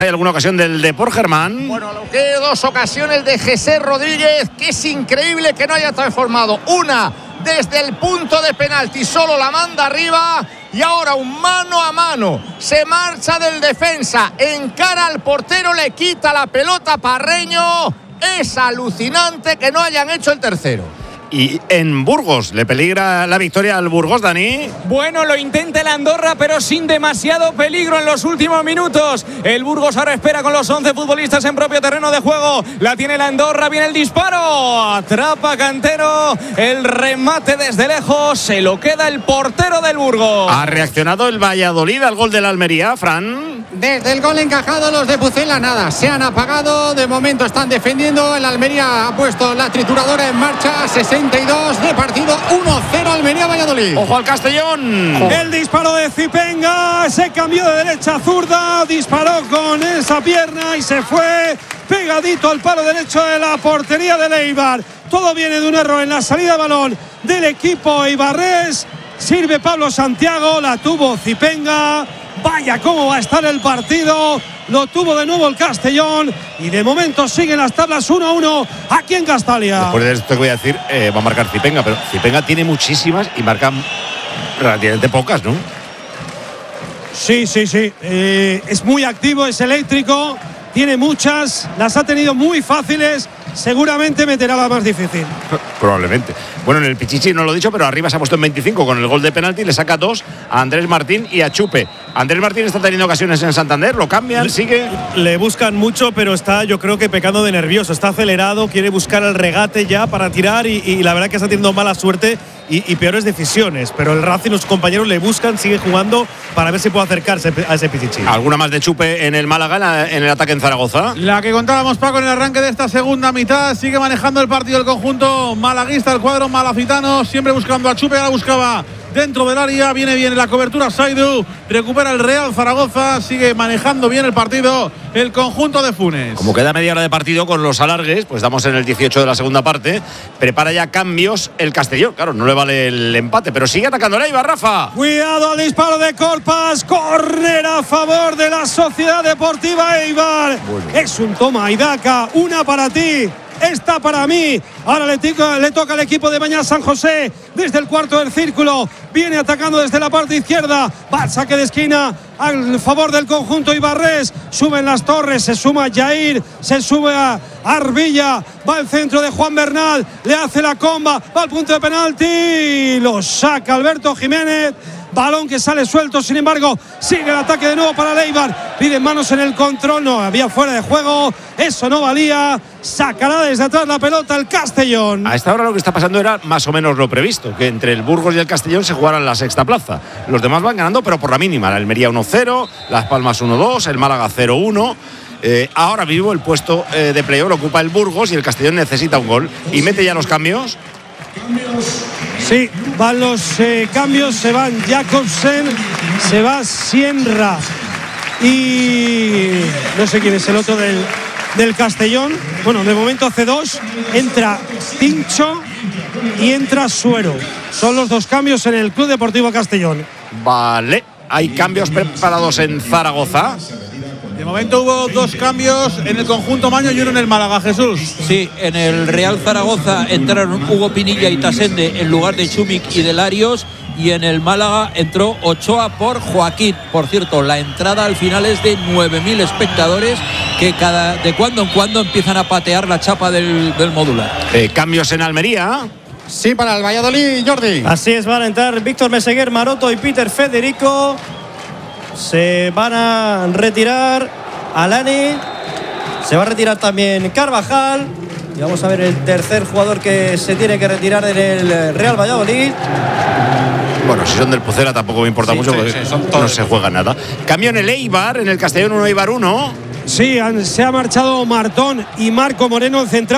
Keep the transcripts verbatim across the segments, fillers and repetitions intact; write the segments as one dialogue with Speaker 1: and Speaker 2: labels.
Speaker 1: hay alguna ocasión del Depor, Germán.
Speaker 2: Bueno, lo que dos ocasiones de Jesús Rodríguez, que es increíble que no haya transformado. Una desde el punto de penalti, solo la manda arriba. Y ahora un mano a mano, se marcha del defensa, encara al portero, le quita la pelota a Parreño. Es alucinante que no hayan hecho el tercero.
Speaker 1: Y en Burgos, ¿le peligra la victoria al Burgos, Dani?
Speaker 3: Bueno, lo intenta el Andorra, pero sin demasiado peligro en los últimos minutos. El Burgos ahora espera con los once futbolistas en propio terreno de juego. La tiene el Andorra, viene el disparo. Atrapa Cantero, el remate desde lejos. Se lo queda el portero del Burgos.
Speaker 1: ¿Ha reaccionado el Valladolid al gol de la Almería, Fran?
Speaker 4: Desde el gol encajado, los de Pucela nada. Se han apagado, de momento están defendiendo. El Almería ha puesto la trituradora en marcha. sesenta y dos de partido, uno cero Almería-Valladolid.
Speaker 1: ¡Ojo al Castellón!
Speaker 5: El disparo de Zipenga, se cambió de derecha a zurda, disparó con esa pierna y se fue pegadito al palo derecho de la portería del Eibar. Todo viene de un error en la salida de balón del equipo eibarrés. Sirve Pablo Santiago, la tuvo Zipenga. Vaya cómo va a estar el partido. Lo tuvo de nuevo el Castellón y de momento siguen las tablas uno a uno aquí en Castalia.
Speaker 1: Después de esto que voy a decir, eh, va a marcar Zipenga, pero Zipenga tiene muchísimas y marca relativamente pocas, ¿no?
Speaker 5: Sí, sí, sí. Eh, es muy activo, es eléctrico, tiene muchas, las ha tenido muy fáciles. Seguramente meterá la más difícil.
Speaker 1: Probablemente. Bueno, en el Pichichi no lo he dicho, pero arriba se ha puesto en veinticinco con el gol de penalti. Le saca dos a Andrés Martín y a Chupe. Andrés Martín está teniendo ocasiones en Santander, lo cambian, le, sigue.
Speaker 6: Le buscan mucho, pero está, yo creo que pecando de nervioso. Está acelerado, quiere buscar el regate ya para tirar y, y la verdad que está teniendo mala suerte y, y peores decisiones. Pero el Racing y los compañeros le buscan, sigue jugando para ver si puede acercarse a ese Pichichi.
Speaker 1: ¿Alguna más de Chupe en el Málaga, en el ataque en Zaragoza?
Speaker 7: La que contábamos, Paco, en el arranque de esta segunda mitad. Sigue manejando el partido el conjunto malaguista, el cuadro malacitano, siempre buscando a Chupe, ahora buscaba dentro del área, viene bien la cobertura Saidu, recupera el Real Zaragoza, sigue manejando bien el partido el conjunto de Funes.
Speaker 1: Como queda media hora de partido con los alargues, pues estamos en el dieciocho de la segunda parte, prepara ya cambios el Castellón, claro, no le vale el empate, pero sigue atacando el Eibar, Rafa.
Speaker 5: Cuidado al disparo de Corpas, córner a favor de la Sociedad Deportiva Eibar. Bueno. Es un toma y daca, una para ti. Esta para mí. Ahora le, toca, le toca al equipo de Mañana San José desde el cuarto del círculo. Viene atacando desde la parte izquierda. Va al saque de esquina al favor del conjunto ibarrés. Suben las torres. Se suma Jair. Se sube a Arbilla. Va al centro de Juan Bernal. Le hace la comba. Va al punto de penalti. Lo saca Alberto Jiménez. Balón que sale suelto, sin embargo, sigue el ataque de nuevo para el Eibar. Piden manos en el control, no, había fuera de juego, eso no valía. Sacará desde atrás la pelota el Castellón.
Speaker 1: A esta hora lo que está pasando era más o menos lo previsto, que entre el Burgos y el Castellón se jugaran la sexta plaza. Los demás van ganando, pero por la mínima. La Almería uno cero, Las Palmas uno dos, el Málaga cero uno. Eh, ahora mismo el puesto eh, de playoff lo ocupa el Burgos y el Castellón necesita un gol. Y mete ya los cambios.
Speaker 5: Sí, van los eh, cambios, se van Jacobsen, se va Sienra y no sé quién es el otro del, del Castellón. Bueno, de momento hace dos, entra Tincho y entra Suero. Son los dos cambios en el Club Deportivo Castellón.
Speaker 1: Vale, hay cambios preparados en Zaragoza.
Speaker 7: De momento hubo dos cambios en el conjunto Maño y uno en el Málaga, Jesús.
Speaker 8: Sí, en el Real Zaragoza entraron Hugo Pinilla y Tasende en lugar de Chumik y de Larios, y en el Málaga entró Ochoa por Joaquín. Por cierto, la entrada al final es de nueve mil espectadores que cada de cuando en cuando empiezan a patear la chapa del, del modular.
Speaker 1: Eh, cambios en Almería.
Speaker 4: Sí, para el Valladolid, Jordi.
Speaker 6: Así es, van a entrar Víctor Meseguer, Maroto y Peter Federico. Se van a retirar Alani. Se va a retirar también Carvajal. Y vamos a ver el tercer jugador que se tiene que retirar en el Real Valladolid.
Speaker 1: Bueno, si son del Pucela tampoco me importa sí, mucho, sí, porque sí, no se juega nada. Cambio en el Eibar, en el Castellón uno, Eibar uno.
Speaker 5: Sí, han, se ha marchado Martón y Marco Moreno, el central.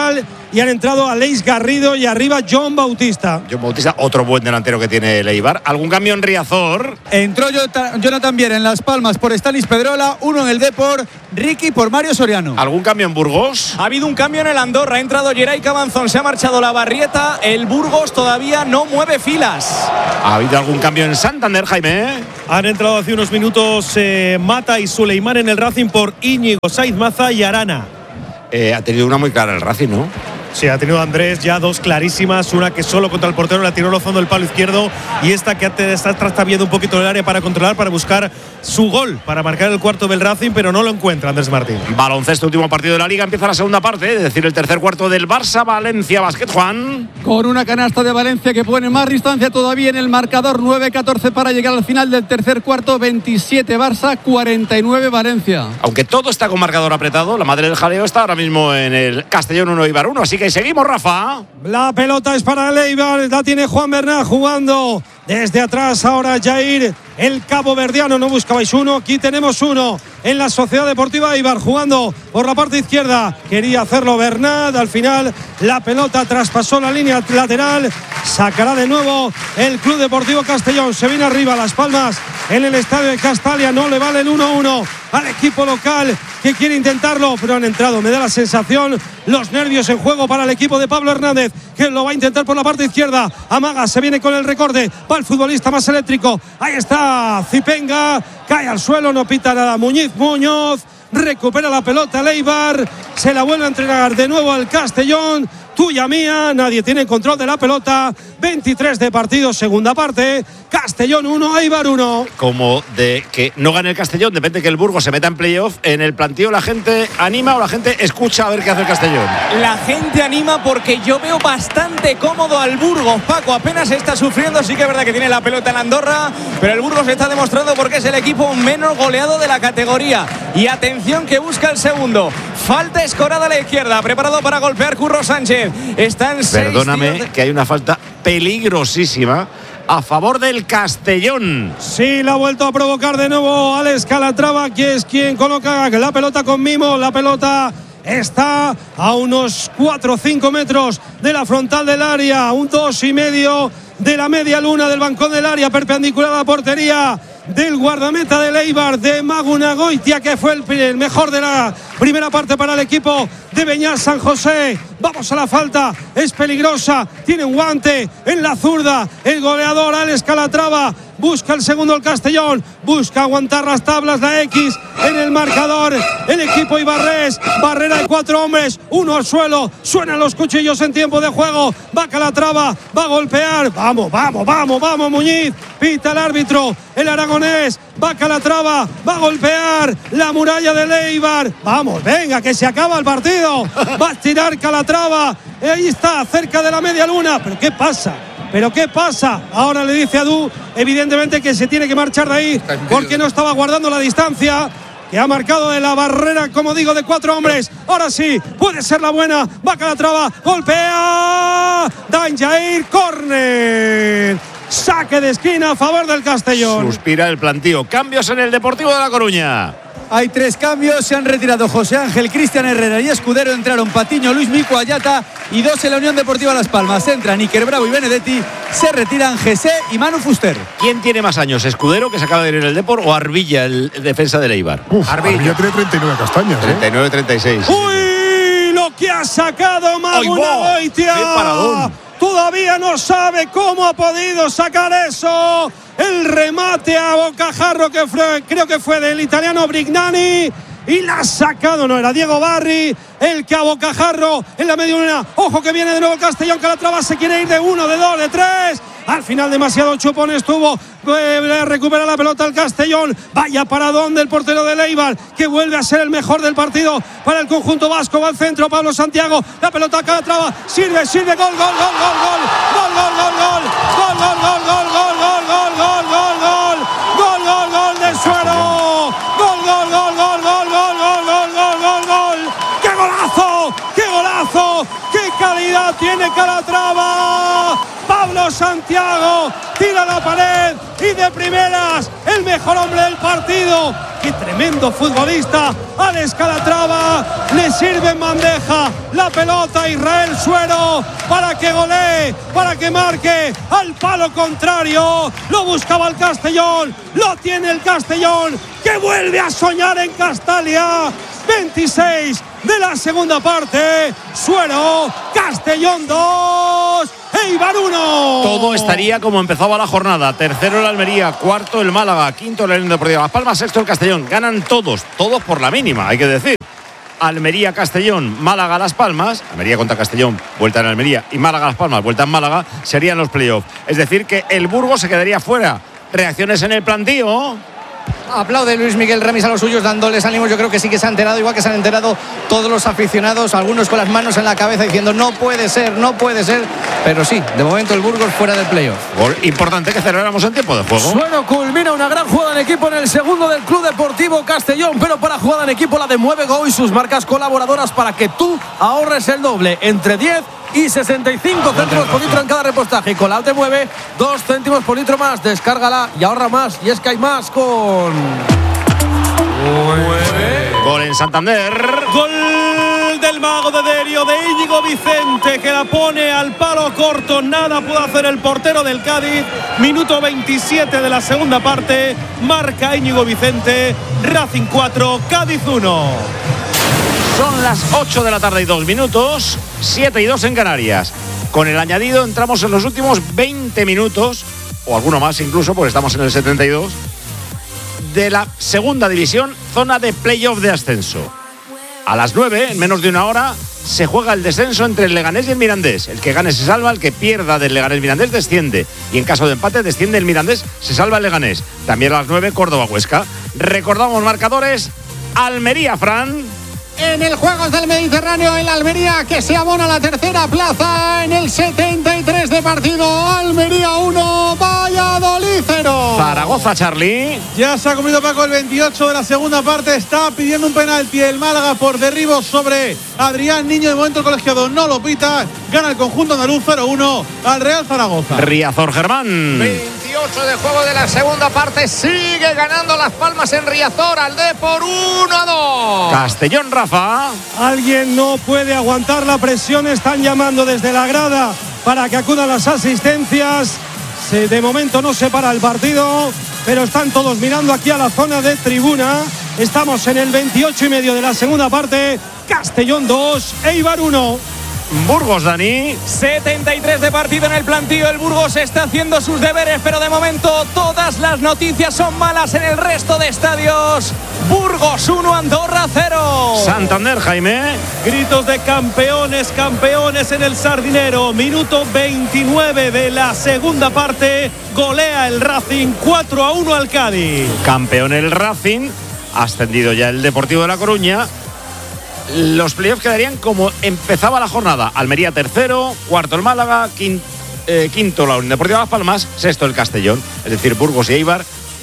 Speaker 5: y han entrado Aleix Garrido y arriba John Bautista.
Speaker 1: John Bautista, otro buen delantero que tiene el Eibar. ¿Algún cambio en Riazor?
Speaker 9: Entró Jonathan Viera en Las Palmas por Stanis Pedrola, uno en el Depor, Ricky por Mario Soriano.
Speaker 1: ¿Algún cambio en Burgos?
Speaker 3: Ha habido un cambio en el Andorra, ha entrado Geray Cabanzón, se ha marchado la Barrieta, el Burgos todavía no mueve filas.
Speaker 1: ¿Ha habido algún cambio en Santander, Jaime?
Speaker 6: Han entrado hace unos minutos eh, Mata y Suleimán en el Racing por Íñigo, Saiz Maza y Arana.
Speaker 1: Eh, ha tenido una muy clara el Racing, ¿no?
Speaker 6: Sí, ha tenido Andrés ya dos clarísimas, una que solo contra el portero la tiró rozando el palo izquierdo y esta que está trastaviendo un poquito el área para controlar, para buscar su gol, para marcar el cuarto del Racing, pero no lo encuentra Andrés Martín.
Speaker 1: Baloncesto, último partido de la Liga, empieza la segunda parte, es decir, el tercer cuarto del Barça Valencia Basket, Juan.
Speaker 9: Con una canasta de Valencia que pone más distancia todavía en el marcador, nueve catorce para llegar al final del tercer cuarto, veintisiete Barça, cuarenta y nueve Valencia.
Speaker 1: Aunque todo está con marcador apretado, la madre del jaleo está ahora mismo en el Castellón uno Eibar uno, así que seguimos, Rafa.
Speaker 5: La pelota es para el Eibar, la tiene Juan Bernat jugando desde atrás. Ahora Jair, el caboverdiano. No buscabais uno, aquí tenemos uno en la Sociedad Deportiva Eibar jugando por la parte izquierda. Quería hacerlo Bernat, al final la pelota traspasó la línea lateral. Sacará de nuevo el Club Deportivo Castellón. Se viene arriba Las Palmas en el estadio de Castalia. No le vale el uno uno al equipo local que quiere intentarlo, pero han entrado, me da la sensación, los nervios en juego para el equipo de Pablo Hernández, que lo va a intentar por la parte izquierda. Amaga, se viene con el recorte, va el futbolista más eléctrico. Ahí está Zipenga, cae al suelo, no pita nada. Muñiz Muñoz recupera la pelota Eibar, se la vuelve a entregar de nuevo al Castellón. Tuya mía, nadie tiene control de la pelota. veintitrés de partido, segunda parte. Castellón uno, Eibar uno.
Speaker 1: Como de que no gane el Castellón, depende que el Burgos se meta en playoff. En el plantío la gente anima o la gente escucha a ver qué hace el Castellón.
Speaker 3: La gente anima porque yo veo bastante cómodo al Burgos. Paco apenas está sufriendo, sí que es verdad que tiene la pelota en Andorra, pero el Burgos está demostrando porque es el equipo menos goleado de la categoría. Y atención que busca el segundo. Falta escorada a la izquierda, preparado para golpear Curro Sánchez. Están seis.
Speaker 1: Perdóname,
Speaker 3: de...
Speaker 1: que hay una falta peligrosísima a favor del Castellón.
Speaker 5: Sí, la ha vuelto a provocar de nuevo Alex Calatrava, que es quien coloca la pelota con mimo. La pelota está a unos cuatro o cinco metros de la frontal del área, un dos y medio de la media luna del bancón del área, perpendicular a la portería del guardameta del Eibar, de Magunagoitia, que fue el, el mejor de la primera parte para el equipo de Beñat San José. Vamos a la falta, es peligrosa, tiene un guante en la zurda, el goleador Alex Calatrava. Busca el segundo el Castellón, busca aguantar las tablas, la X en el marcador. El equipo ibarrés, barrera de cuatro hombres, uno al suelo, suenan los cuchillos en tiempo de juego. Va Calatrava, va a golpear, vamos, vamos, vamos, vamos Muñiz, pita el árbitro, el aragonés, va Calatrava, va a golpear la muralla de Eibar. Vamos, venga, que se acaba el partido, va a tirar Calatrava, ahí está, cerca de la media luna, pero ¿qué pasa? ¿Pero qué pasa? Ahora le dice a Du, evidentemente que se tiene que marchar de ahí porque no estaba guardando la distancia, que ha marcado de la barrera, como digo, de cuatro hombres. Ahora sí, puede ser la buena. Va Calatrava, golpea. Dan Jair, córner. Saque de esquina a favor del Castellón.
Speaker 1: Suspira el plantío. Cambios en el Deportivo de La Coruña.
Speaker 9: Hay tres cambios, se han retirado José Ángel, Cristian Herrera y Escudero, entraron Patiño, Luis Mico, Ayata y dos en la Unión Deportiva Las Palmas. Entran Iker Bravo y Benedetti, se retiran Gesé y Manu Fuster.
Speaker 1: ¿Quién tiene más años, Escudero, que se acaba de ir en el Depor, o Arbilla, el defensa del Eibar?
Speaker 10: Uf, Arbilla. Arbilla tiene treinta y nueve castañas, ¿eh?
Speaker 1: treinta y nueve treinta y seis.
Speaker 5: ¡Uy! Lo que ha sacado Magunagoitia.
Speaker 1: ¡Qué paradón!
Speaker 5: Todavía no sabe cómo ha podido sacar eso. El remate a bocajarro que fue, creo que fue del italiano Brignani. Y la ha sacado, no era Diego Barri, el que a bocajarro en la media luna. Ojo que viene de nuevo el Castellón, Calatrava se quiere ir de uno, de dos, de tres. Al final demasiado chupón estuvo. Eh, recupera la pelota el Castellón. Vaya paradón del portero de Eibar, que vuelve a ser el mejor del partido para el conjunto vasco. Va al centro Pablo Santiago. La pelota a Calatrava. Sirve, sirve. Gol, gol, gol, gol, gol. Gol, gol, gol, gol. Gol, gol, gol, gol, gol, gol, gol, gol, gol, gol. Gol, gol, gol de Suero. Gol, gol, gol, gol, gol, gol, gol, gol, gol, gol, gol. ¡Qué golazo! ¡Qué golazo! ¡Qué calidad tiene Calatrava! Pablo Santiago, tira la pared y de primeras el mejor hombre del partido. ¡Qué tremendo futbolista! Alex Calatrava le sirve en bandeja la pelota a Israel Suero para que golee, para que marque al palo contrario. Lo buscaba el Castellón, lo tiene el Castellón, que vuelve a soñar en Castalia. veintiséis de la segunda parte. Suero, Castellón dos, Eibar uno.
Speaker 1: Todo estaría como empezaba la jornada. Tercero el Almería, cuarto el Málaga, quinto el Unión Deportiva Las Palmas, sexto el Castellón. Ganan todos, todos por la mínima, hay que decir. Almería, Castellón, Málaga, Las Palmas. Almería contra Castellón, vuelta en Almería. Y Málaga, Las Palmas, vuelta en Málaga. Serían los playoffs. Es decir, que el Burgos se quedaría fuera. Reacciones en el plantío.
Speaker 6: Aplaude Luis Miguel Remis a los suyos dándoles ánimos. Yo creo que sí que se ha enterado, igual que se han enterado todos los aficionados, algunos con las manos en la cabeza diciendo no puede ser, no puede ser. Pero sí, de momento el Burgos fuera del playoff.
Speaker 1: Gol importante que celebramos en tiempo de juego.
Speaker 11: Suero culmina una gran jugada en equipo en el segundo del Club Deportivo Castellón, pero para jugada en equipo la de Mueve Go y sus marcas colaboradoras para que tú ahorres el doble, entre diez y sesenta y cinco céntimos por litro en cada repostaje. Y con la App te Mueve, dos céntimos por litro más. Descárgala y ahorra más. Y es que hay más con
Speaker 1: Mueve. Gol en Santander.
Speaker 5: Gol del mago de Derio, de Íñigo Vicente, que la pone al palo corto. Nada pudo hacer el portero del Cádiz. Minuto veintisiete de la segunda parte. Marca Íñigo Vicente. Racing cuatro, Cádiz uno.
Speaker 1: Son las ocho de la tarde y dos minutos, siete y dos en Canarias. Con el añadido entramos en los últimos veinte minutos, o alguno más incluso, porque estamos en el setenta y dos, de la segunda división, zona de playoff de ascenso. A las nueve, en menos de una hora, se juega el descenso entre el Leganés y el Mirandés. El que gane se salva, el que pierda del Leganés Mirandés desciende. Y en caso de empate desciende el Mirandés, se salva el Leganés. También a las nueve, Córdoba-Huesca. Recordamos marcadores: Almería, Fran.
Speaker 4: En el Juegos del Mediterráneo, el Almería que se abona la tercera plaza en el setenta y tres de partido. Almería uno, Valladolid cero.
Speaker 1: Zaragoza, Charlie.
Speaker 7: Ya se ha comido Paco el veintiocho de la segunda parte. Está pidiendo un penalti el Málaga por derribo sobre Adrián Niño. De momento el colegiado no lo pita. Gana el conjunto andaluz cero uno al Real Zaragoza.
Speaker 1: Riazor, Germán.
Speaker 2: veintiocho de juego de la segunda parte. Sigue ganando Las Palmas en Riazor al Depor uno a dos.
Speaker 1: Castellón, Rafa.
Speaker 5: Alguien no puede aguantar la presión. Están llamando desde la grada para que acudan las asistencias. Se, de momento no se para el partido, pero están todos mirando aquí a la zona de tribuna. Estamos en el veintiocho y medio de la segunda parte. Castellón dos, Eibar uno.
Speaker 1: Burgos, Dani.
Speaker 3: setenta y tres de partido en el plantío. El Burgos está haciendo sus deberes, pero de momento todas las noticias son malas en el resto de estadios. Burgos uno, Andorra cero.
Speaker 1: Santander, Jaime.
Speaker 5: Gritos de campeones, campeones en el Sardinero. Minuto veintinueve de la segunda parte. Golea el Racing cuatro a uno al Cádiz.
Speaker 1: Campeón el Racing. Ascendido ya el Deportivo de La Coruña. Los playoffs quedarían como empezaba la jornada. Almería tercero, cuarto el Málaga, quinto, eh, quinto la Unión Deportiva Las Palmas, sexto el Castellón. Es decir, Burgos y Eibar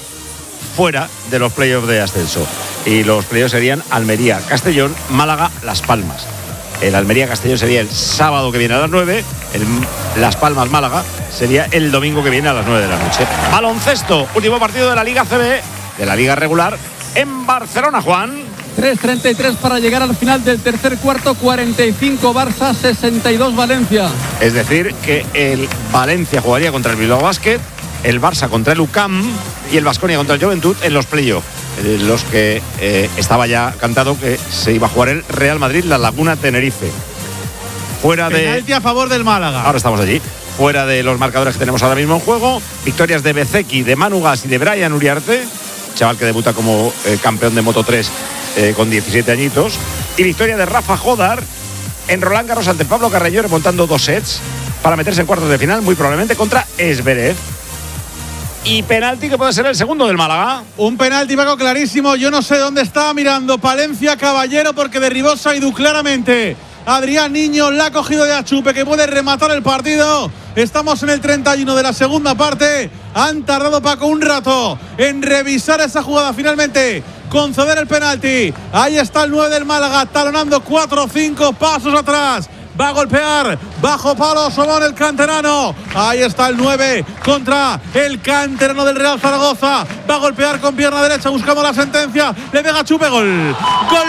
Speaker 1: fuera de los playoffs de ascenso. Y los playoffs serían Almería, Castellón, Málaga, Las Palmas. El Almería-Castellón sería el sábado que viene a las nueve. El Las Palmas-Málaga sería el domingo que viene a las nueve de la noche. Baloncesto, último partido de la Liga C B, de la Liga regular, en Barcelona, Juan.
Speaker 11: tres treinta y tres para llegar al final del tercer cuarto. Cuarenta y cinco Barça, sesenta y dos Valencia.
Speaker 1: Es decir, que el Valencia jugaría contra el Bilbao Basket, el Barça contra el U C A M y el Baskonia contra el Joventut en los playoffs, los que eh, estaba ya cantado que se iba a jugar el Real Madrid, la Laguna Tenerife. Fuera de...
Speaker 7: Penalti a favor del Málaga.
Speaker 1: Ahora estamos allí. Fuera de los marcadores que tenemos ahora mismo en juego, victorias de Bezeki, de Manu Gas y de Brian Uriarte, chaval que debuta como eh, campeón de Moto tres eh, con diecisiete añitos, y victoria de Rafa Jodar en Roland Garros ante Pablo Carreño, remontando dos sets para meterse en cuartos de final, muy probablemente contra Zverev. Y penalti que puede ser el segundo del Málaga.
Speaker 7: Un penalti, Paco, clarísimo. Yo no sé dónde estaba mirando Palencia Caballero, porque derribó Saidu claramente. Adrián Niño la ha cogido de achupe, que puede rematar el partido. Estamos en el treinta y uno de la segunda parte. Han tardado, Paco, un rato en revisar esa jugada. Finalmente conceder el penalti. Ahí está el nueve del Málaga, talonando cuatro o cinco pasos atrás. va a golpear, bajo palo, Sobón el canterano. Ahí está el nueve contra el canterano del Real Zaragoza. Va a golpear con pierna derecha, buscamos la sentencia. Le pega Chupe, gol. Gol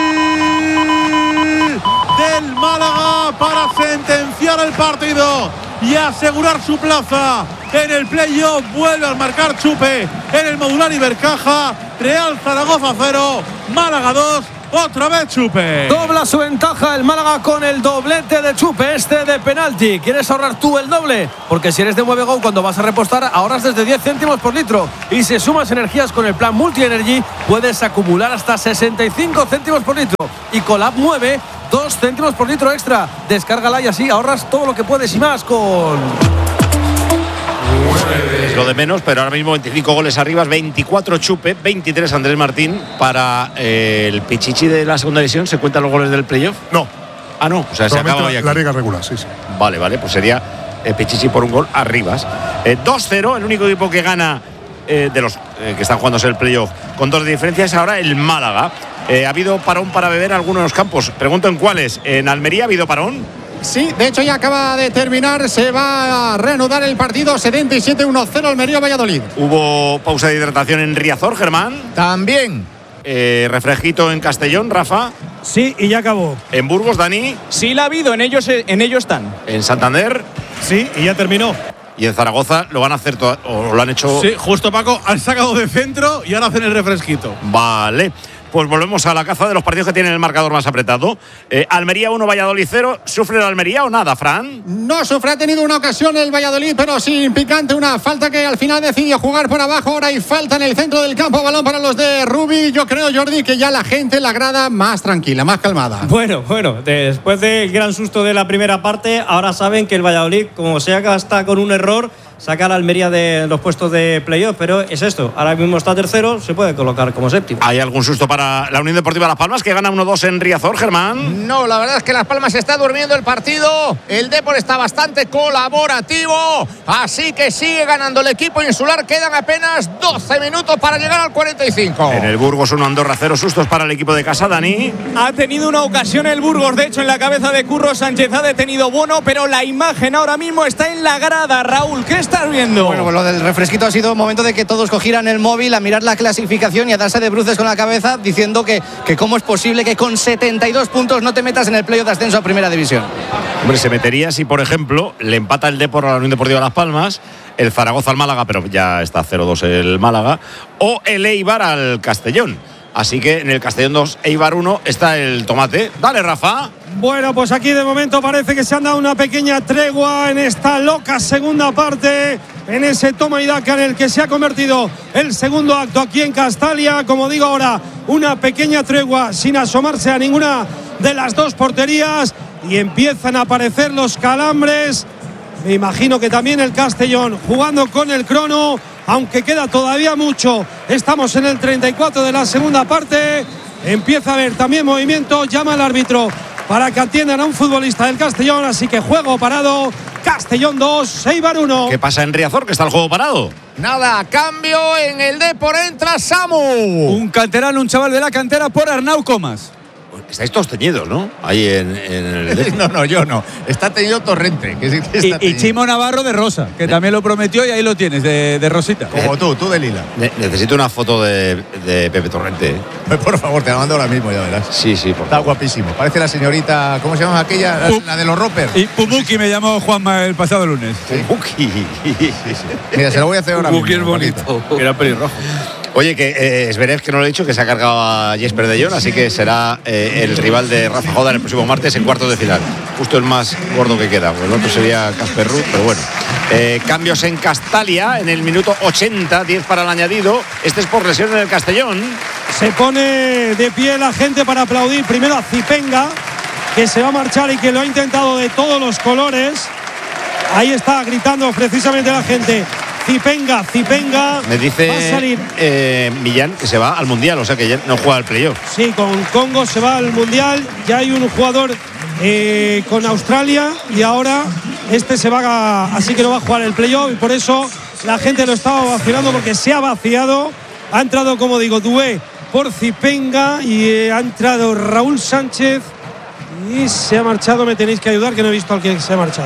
Speaker 7: del Málaga para sentenciar el partido y asegurar su plaza en el playoff. Vuelve a marcar Chupe en el modular Ibercaja. Real Zaragoza cero, Málaga dos. Otra vez Chupe.
Speaker 11: Dobla su ventaja el Málaga con el doblete de Chupe, este de penalti. ¿Quieres ahorrar tú el doble? Porque si eres de nueve Go, cuando vas a repostar, ahorras desde diez céntimos por litro. Y si sumas energías con el plan Multi Energy, puedes acumular hasta sesenta y cinco céntimos por litro. Y con la app nueve, dos céntimos por litro extra. Descárgala y así ahorras todo lo que puedes y más con...
Speaker 1: Es lo de menos, pero ahora mismo veinticinco goles arriba, veinticuatro Chupe, veintitrés Andrés Martín. Para eh, el Pichichi de la segunda división, ¿se cuentan los goles del playoff?
Speaker 10: No.
Speaker 1: Ah, no, o sea, se acaba
Speaker 10: la,
Speaker 1: ya aquí.
Speaker 10: La liga regular, sí, sí.
Speaker 1: Vale, vale, pues sería eh, Pichichi por un gol arribas. Eh, dos cero, el único equipo que gana eh, de los eh, que están jugándose el playoff con dos de diferencia es ahora el Málaga. Eh, ¿Ha habido parón para beber en algunos de los campos? Pregunto en cuáles. ¿En Almería ha habido parón?
Speaker 4: Sí, de hecho ya acaba de terminar, se va a reanudar el partido, setenta y siete uno cero Almería-Valladolid.
Speaker 1: ¿Hubo pausa de hidratación en Riazor, Germán?
Speaker 2: También.
Speaker 1: Eh, ¿Refresquito en Castellón, Rafa?
Speaker 5: Sí, y ya acabó.
Speaker 1: ¿En Burgos, Dani?
Speaker 3: Sí la ha habido, en ellos, en ellos están.
Speaker 1: ¿En Santander?
Speaker 5: Sí, y ya terminó.
Speaker 1: ¿Y en Zaragoza lo van a hacer to- o lo han hecho?
Speaker 7: Sí, justo Paco, han sacado de centro y ahora hacen el refresquito.
Speaker 1: Vale. Pues volvemos a la caza de los partidos que tienen el marcador más apretado. Eh, Almería uno, Valladolid cero. ¿Sufre el Almería o nada, Fran?
Speaker 4: No sufre, ha tenido una ocasión el Valladolid, pero sin picante, una falta que al final decidió jugar por abajo. Ahora hay falta en el centro del campo, balón para los de Rubi. Yo creo, Jordi, que ya la gente, la grada, más tranquila, más calmada.
Speaker 6: Bueno, bueno, después del gran susto de la primera parte, ahora saben que el Valladolid, como sea que está con un error, saca a la Almería de los puestos de playoff, pero es esto, ahora mismo está tercero, se puede colocar como séptimo.
Speaker 1: ¿Hay algún susto para la Unión Deportiva Las Palmas, que gana uno dos en Riazor, Germán?
Speaker 2: No, la verdad es que Las Palmas está durmiendo el partido. El Depor está bastante colaborativo, así que sigue ganando el equipo insular. Quedan apenas doce minutos para llegar al cuarenta y cinco.
Speaker 1: En el Burgos uno, Andorra cero. Sustos para el equipo de casa, Dani.
Speaker 3: Ha tenido una ocasión el Burgos, de hecho en la cabeza de Curro Sánchez ha detenido Bono, pero la imagen ahora mismo está en la grada. Raúl, ¿qué estás viendo?
Speaker 12: Bueno, pues lo del refresquito ha sido un momento de que todos cogieran el móvil a mirar la clasificación y a darse de bruces con la cabeza, diciendo que, que cómo es posible que con setenta y dos puntos no te metas en el playoff de ascenso a Primera División.
Speaker 1: Hombre, se metería si, por ejemplo, le empata el Depor a la Unión Deportiva Las Palmas, el Zaragoza al Málaga, pero ya está cero dos el Málaga, o el Eibar al Castellón. Así que en el Castellón dos, Eibar uno, está el tomate. Dale, Rafa.
Speaker 5: Bueno, pues aquí de momento parece que se han dado una pequeña tregua en esta loca segunda parte, en ese toma y daca en el que se ha convertido el segundo acto aquí en Castalia. Como digo ahora, una pequeña tregua sin asomarse a ninguna de las dos porterías y empiezan a aparecer los calambres. Me imagino que también el Castellón jugando con el crono, aunque queda todavía mucho. Estamos en el treinta y cuatro de la segunda parte. Empieza a haber también movimiento, llama al árbitro para que atiendan a un futbolista del Castellón, así que juego parado, Castellón dos, Eibar uno.
Speaker 1: ¿Qué pasa en Riazor, que está el juego parado?
Speaker 2: Nada, cambio en el Depor, entra Samu.
Speaker 9: Un canterano, un chaval de la cantera por Arnau Comas.
Speaker 1: Estáis todos teñidos, ¿no? Ahí en, en el...
Speaker 2: No, no, yo no. Está teñido Torrente. Que sí que está
Speaker 9: Y, y
Speaker 2: teñido.
Speaker 9: Chimo Navarro de rosa, que también lo prometió y ahí lo tienes, de, de rosita.
Speaker 2: Como tú, tú de lila.
Speaker 1: Ne- necesito una foto de, de Pepe Torrente. ¿eh?
Speaker 2: Por favor, te la mando ahora mismo, ya verás.
Speaker 1: Sí, sí, por
Speaker 2: Está
Speaker 1: favor.
Speaker 2: guapísimo. Parece la señorita, ¿cómo se llama aquella? La,
Speaker 9: Pum.
Speaker 2: la de los roppers.
Speaker 9: Y Pumuki me llamó Juanma el pasado lunes.
Speaker 1: Buki.
Speaker 2: Mira, se lo voy a hacer ahora
Speaker 9: Pumuki es
Speaker 2: mismo.
Speaker 9: bonito.
Speaker 1: Era pelirrojo. Oye, que eh, Zverev, que no lo he dicho, que se ha cargado a Jesper de Jong, así que será eh, el rival de Rafa Joda el próximo martes en cuartos de final. Justo el más gordo que queda. El otro sería Casper Ruud, pero bueno. Eh, cambios en Castalia en el minuto ochenta, diez para el añadido. Este es por lesión en el Castellón.
Speaker 5: Se pone de pie la gente para aplaudir primero a Zipenga, que se va a marchar y que lo ha intentado de todos los colores. Ahí está gritando precisamente la gente: Zipenga, Zipenga.
Speaker 1: Me dice
Speaker 5: Va a salir.
Speaker 1: eh, Millán que se va al Mundial, o sea que ya no juega al playoff.
Speaker 5: Sí, con Congo se va al Mundial. Ya hay un jugador eh, con Australia y ahora este se va a, así que no va a jugar el playoff y por eso la gente lo estaba vaciando, porque se ha vaciado. Ha entrado, como digo, Dué por Zipenga y eh, ha entrado Raúl Sánchez Y se ha marchado, me tenéis que ayudar, que no he visto al que se ha marchado.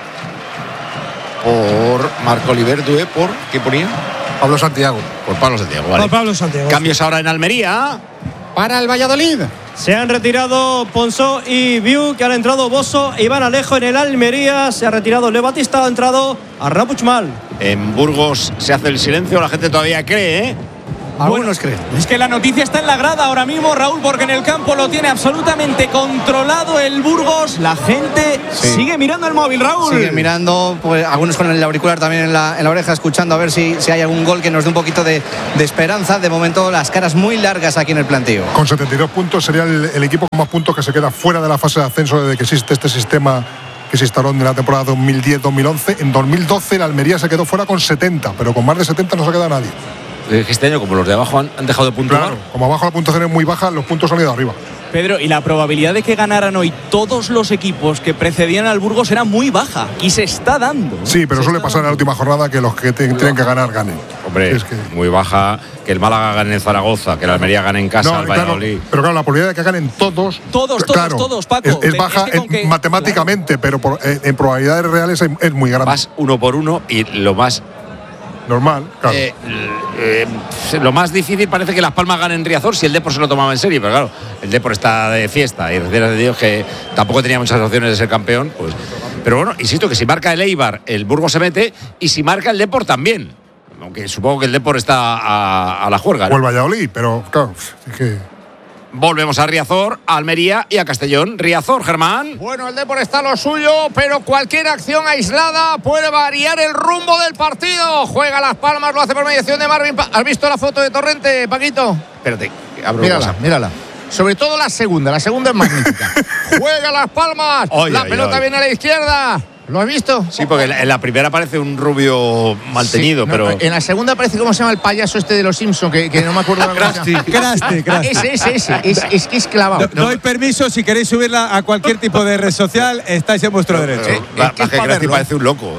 Speaker 1: Por Marco Oliverdue, por ¿qué ponía?
Speaker 10: Pablo Santiago.
Speaker 1: Por Pablo Santiago, vale.
Speaker 5: Por Pablo Santiago.
Speaker 1: Cambios ahora en Almería.
Speaker 4: Para el Valladolid.
Speaker 6: Se han retirado Ponsó y Viu, que han entrado Bosso e Iván Alejo en el Almería. Se ha retirado Leo Batista, ha entrado Arnau Puigmal.
Speaker 1: En Burgos se hace el silencio, la gente todavía cree, ¿eh?
Speaker 12: Algunos creen.
Speaker 3: Es que la noticia está en la grada ahora mismo, Raúl, porque en el campo lo tiene absolutamente controlado el Burgos. La gente sí. sigue mirando el móvil, Raúl.
Speaker 12: Sigue mirando, pues algunos con el auricular también en la, en la oreja, escuchando a ver si, si hay algún gol que nos dé un poquito de, de esperanza. De momento, las caras muy largas aquí en el planteo.
Speaker 10: Con setenta y dos puntos sería el, el equipo con más puntos que se queda fuera de la fase de ascenso desde que existe este sistema que se instaló en la temporada dos mil diez dos mil once. En dos mil doce la Almería se quedó fuera con setenta, pero con más de setenta no se queda nadie.
Speaker 1: Este año, como los de abajo han, han dejado de puntuar.
Speaker 10: Claro, como abajo la puntuación es muy baja, los puntos han ido arriba.
Speaker 3: Pedro, y la probabilidad de que ganaran hoy todos los equipos que precedían al Burgos era muy baja. Y se está dando, ¿no?
Speaker 10: Sí, pero
Speaker 3: se
Speaker 10: suele pasar en la última jornada que los que te, tienen que ganar ganen.
Speaker 1: Hombre, es que... muy baja. Que el Málaga gane en Zaragoza, que el Almería gane en casa,
Speaker 10: no,
Speaker 1: el Valladolid.
Speaker 10: Claro, pero claro, la probabilidad de que ganen todos.
Speaker 3: Todos, todos,
Speaker 10: claro,
Speaker 3: todos, Paco.
Speaker 10: Es, es baja es que en, matemáticamente, claro. pero por, en, en probabilidades reales es, es muy grande.
Speaker 1: Vas uno por uno y lo más.
Speaker 10: Normal, claro.
Speaker 1: Eh, eh, lo más difícil parece que Las Palmas ganen en Riazor si el Depor se lo tomaba en serio, pero claro, el Depor está de fiesta y gracias a Dios que tampoco tenía muchas opciones de ser campeón, pues. Pero bueno, insisto que si marca el Eibar, el Burgos se mete, y si marca el Depor también. Aunque supongo que el Depor está a, a la juerga, ¿no?
Speaker 10: O el Valladolid, pero claro, es que.
Speaker 1: Volvemos a Riazor, a Almería y a Castellón. Riazor, Germán.
Speaker 2: Bueno, el Depor está lo suyo, pero cualquier acción aislada puede variar el rumbo del partido. Juega Las Palmas, lo hace por mediación de Marvin. ¿Has visto la foto de Torrente, Paquito?
Speaker 1: Espérate, abro
Speaker 2: mírala, mírala. Sobre todo la segunda, la segunda es magnífica. Juega Las Palmas, oy, la oy, pelota oy. viene a la izquierda. ¿Lo has visto?
Speaker 1: Sí, porque en la primera parece un rubio mal teñido, sí, no, pero.
Speaker 2: En la segunda parece, ¿cómo se llama el payaso este de los Simpsons? Que, que no me acuerdo de la
Speaker 9: Krusty, Krusty, Krusty.
Speaker 2: Ese, ese, ese. Es, es que es clavado.
Speaker 9: Do, doy permiso, si queréis subirla a cualquier tipo de red social, estáis en vuestro
Speaker 1: no,
Speaker 9: derecho.
Speaker 1: No, es que, es que Krusty parece un loco.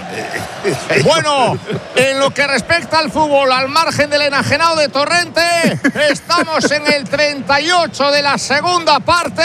Speaker 2: Bueno, en lo que respecta al fútbol, al margen del enajenado de Torrente, estamos en el treinta y ocho de la segunda parte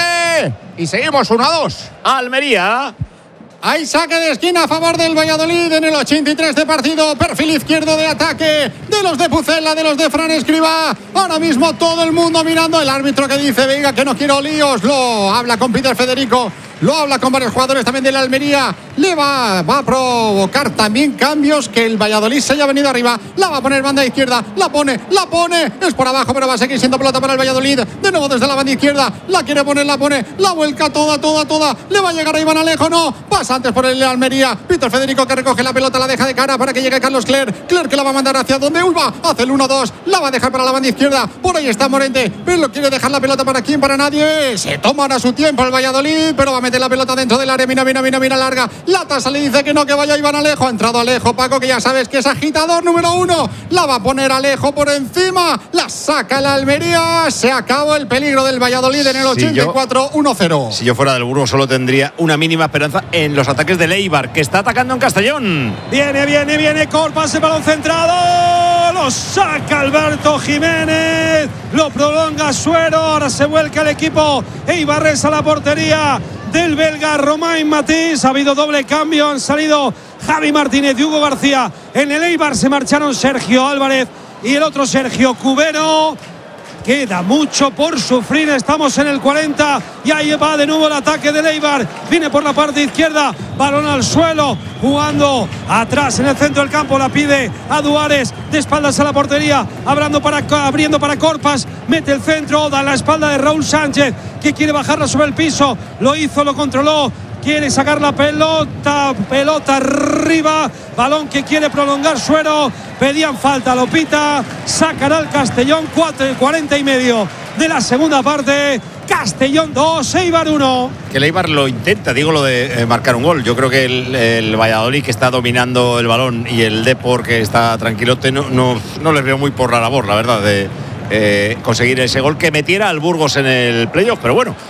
Speaker 2: y seguimos uno a dos.
Speaker 1: Almería.
Speaker 4: Hay saque de esquina a favor del Valladolid en el ochenta y tres de partido. Perfil izquierdo de ataque de los de Pucela, de los de Fran Escribá. Ahora mismo todo el mundo mirando. El árbitro que dice, venga, que no quiero líos. Lo habla con Peter Federico. Lo habla con varios jugadores también de la Almería. Le va, va a provocar también cambios, que el Valladolid se haya venido arriba. La va a poner banda izquierda. La pone, la pone. Es por abajo, pero va a seguir siendo pelota para el Valladolid. De nuevo desde la banda izquierda. La quiere poner, la pone. La vuelca toda, toda, toda. Le va a llegar a Iván Alejo, no. Pasa antes por el Almería. Peter Federico que recoge la pelota, la deja de cara para que llegue Carlos Cler. Cler que la va a mandar hacia donde Ulva. Hace el uno dos. La va a dejar para la banda izquierda. Por ahí está Morente. Pero quiere dejar la pelota para quién, para nadie. Se toma ahora su tiempo el Valladolid, pero va a meter la pelota dentro del área. Mira, mira, mira, mira, larga. La tasa le dice que no, que vaya Iván Alejo. Ha entrado Alejo, Paco, que ya sabes que es agitador número uno. La va a poner Alejo por encima. La saca la Almería. Se acabó el peligro del Valladolid en el ochenta y cuatro, uno cero.
Speaker 1: Si yo fuera del Burgos solo tendría una mínima esperanza en los ataques del Eibar, que está atacando en Castellón.
Speaker 5: Viene, viene, viene Corpas, el balón centrado. Lo saca Alberto Jiménez. Lo prolonga Suero. Ahora se vuelca el equipo eibarres a la portería del belga Romain Matís. Ha habido doble cambio, han salido Javi Martínez y Hugo García. En el Eibar se marcharon Sergio Álvarez y el otro Sergio Cubero. Queda mucho por sufrir, estamos en el cuarenta y ahí va de nuevo el ataque del Eibar. Viene por la parte izquierda, balón al suelo, jugando atrás en el centro del campo, la pide a Duárez, de espaldas a la portería, abriendo para, abriendo para Corpas, mete el centro, da la espalda de Raúl Sánchez, que quiere bajarla sobre el piso, lo hizo, lo controló. Quiere sacar la pelota, pelota arriba, balón que quiere prolongar Suero, pedían falta, lo pita, sacará el Castellón, cuatro, cuarenta y medio de la segunda parte, Castellón dos, Eibar uno.
Speaker 1: Que el Eibar lo intenta, digo lo de eh, marcar un gol. Yo creo que el, el Valladolid, que está dominando el balón, y el Depor, que está tranquilote, no, no, no les veo muy por la labor, la verdad, de eh, conseguir ese gol que metiera al Burgos en el playoff, pero bueno.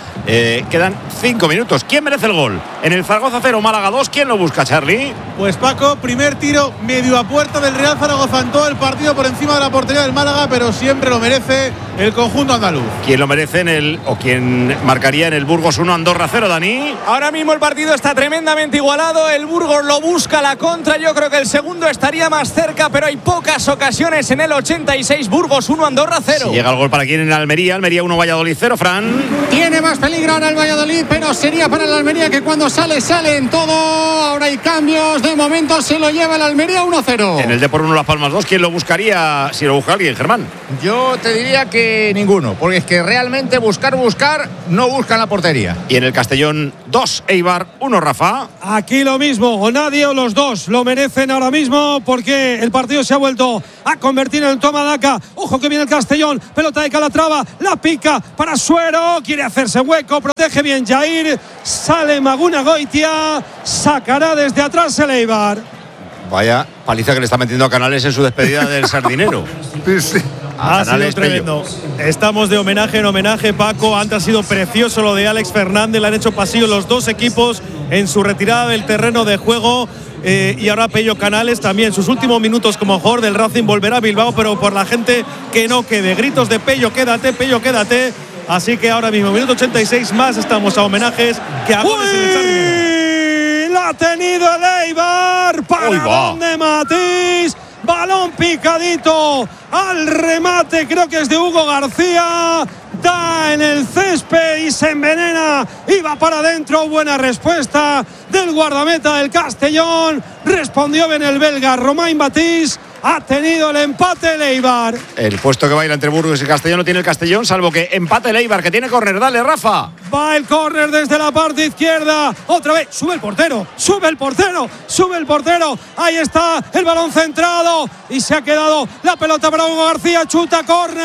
Speaker 1: Eh, quedan cinco minutos. ¿Quién merece el gol? En el Zaragoza cero, Málaga dos. ¿Quién lo busca, Charlie?
Speaker 7: Pues Paco, primer tiro medio a puerta del Real Zaragoza en todo el partido por encima de la portería del Málaga, pero siempre lo merece el conjunto andaluz.
Speaker 1: ¿Quién lo merece en el, o quién marcaría en el Burgos uno, Andorra cero, Dani?
Speaker 3: Ahora mismo el partido está tremendamente igualado. El Burgos lo busca la contra. Yo creo que el segundo estaría más cerca, pero hay pocas ocasiones en el ochenta y seis. Burgos uno, Andorra cero.
Speaker 1: Si llega el gol para quién en Almería. Almería uno, Valladolid cero, Fran.
Speaker 4: Tiene más peligro ahora el Valladolid, pero sería para el Almería, que cuando sale, sale en todo. Ahora hay cambios. De momento se lo lleva el Almería uno cero.
Speaker 1: En el Depor uno, Las Palmas dos. ¿Quién lo buscaría si lo busca alguien, Germán?
Speaker 2: Yo te diría que ninguno, porque es que realmente buscar, buscar, no buscan la portería.
Speaker 1: Y en el Castellón dos, Eibar uno, Rafa.
Speaker 5: Aquí lo mismo, o nadie o los dos lo merecen ahora mismo, porque el partido se ha vuelto a convertir en toma daca. Ojo que viene el Castellón, pelota de Calatrava, la pica para Suero, quiere hacerse hueco, protege bien Jair, sale Maguna Goitia, sacará desde atrás el Eibar.
Speaker 1: Vaya paliza que le está metiendo a Canales en su despedida del Sardinero.
Speaker 10: Sí, sí.
Speaker 13: Ha sido tremendo. Estamos de homenaje en homenaje, Paco. Antes ha sido precioso lo de Alex Fernández. Le han hecho pasillo los dos equipos en su retirada del terreno de juego. Eh, y ahora Pello Canales también. Sus últimos minutos como jugador del Racing volverá a Bilbao, pero por la gente que no quede. Gritos de Pello, quédate, Pello, quédate. Así que ahora mismo, minuto ochenta y seis más, estamos a homenajes que a goles en el Sardinero.
Speaker 5: La ha tenido el Eibar para de Matís. Balón picadito al remate, creo que es de Hugo García. Da en el césped y se envenena. Iba para adentro. Buena respuesta del guardameta del Castellón. Respondió bien el belga Romain Batís. Ha tenido el empate el Eibar.
Speaker 1: El puesto que baila entre Burgos y Castellón lo tiene el Castellón, salvo que empate el Eibar, que tiene córner. Dale, Rafa.
Speaker 5: Va el córner desde la parte izquierda. Otra vez. Sube el portero. Sube el portero. Sube el portero. Ahí está el balón centrado. Y se ha quedado la pelota para Hugo García. Chuta, córner.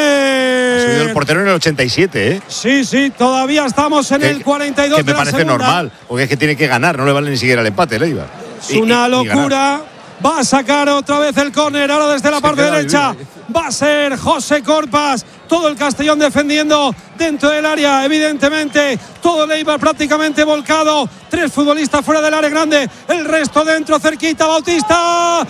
Speaker 1: Ha subido el portero en el ochenta y siete, ¿eh?
Speaker 5: Sí, sí. Todavía estamos en
Speaker 1: que,
Speaker 5: el cuarenta y dos.
Speaker 1: Que me
Speaker 5: de
Speaker 1: parece
Speaker 5: la segunda.
Speaker 1: normal. Porque es que tiene que ganar. No le vale ni siquiera el empate el Eibar.
Speaker 5: Es una y, locura. Va a sacar otra vez el córner, ahora desde la parte derecha. Va a ser José Corpas. Todo el Castellón defendiendo dentro del área, evidentemente. Todo el Eibar prácticamente volcado. Tres futbolistas fuera del área grande. El resto dentro, cerquita. Bautista.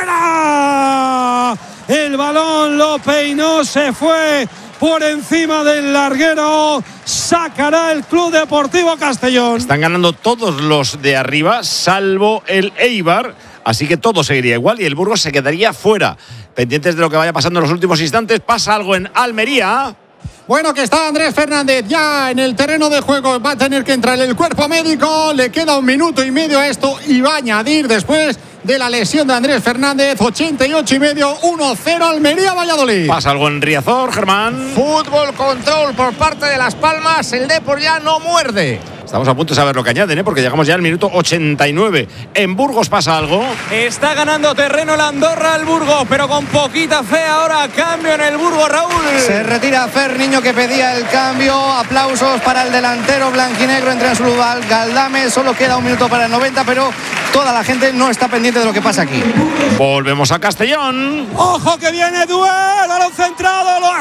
Speaker 5: ¡Fuera! El balón lo peinó, se fue por encima del larguero. Sacará el Club Deportivo Castellón.
Speaker 1: Están ganando todos los de arriba, salvo el Eibar. Así que todo seguiría igual y el Burgos se quedaría fuera. Pendientes de lo que vaya pasando en los últimos instantes. Pasa algo en Almería.
Speaker 4: Bueno, que está Andrés Fernández ya en el terreno de juego. Va a tener que entrar el cuerpo médico. Le queda un minuto y medio a esto y va a añadir después de la lesión de Andrés Fernández. ochenta y ocho y medio, uno cero Almería Valladolid.
Speaker 1: Pasa algo en Riazor, Germán.
Speaker 2: Fútbol control por parte de Las Palmas. El Depor ya no muerde.
Speaker 1: Estamos a punto de saber lo que añaden, ¿eh? Porque llegamos ya al minuto ochenta y nueve. En Burgos pasa algo.
Speaker 3: Está ganando terreno el Andorra al Burgos, pero con poquita fe. Ahora cambio en el Burgos, Raúl.
Speaker 12: Se retira Fer Niño, que pedía el cambio. Aplausos para el delantero blanquinegro. Entra en su lugar Galdame. Solo queda un minuto para el noventa, pero toda la gente no está pendiente de lo que pasa aquí.
Speaker 1: Volvemos a Castellón.
Speaker 5: ¡Ojo que viene Duel! Balón centrado, lo ha